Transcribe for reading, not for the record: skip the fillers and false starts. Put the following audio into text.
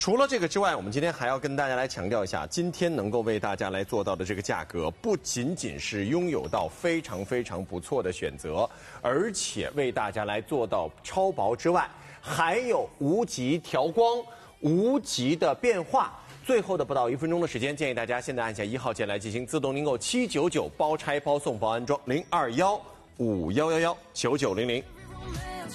除了这个之外，我们今天还要跟大家来强调一下，今天能够为大家来做到的这个价格，不仅仅是拥有到非常非常不错的选择，而且为大家来做到超薄之外，还有无极调光、无极的变化。最后的不到1分钟的时间，建议大家现在按下1号键来进行自动订购799包拆包送包安装，0215119900。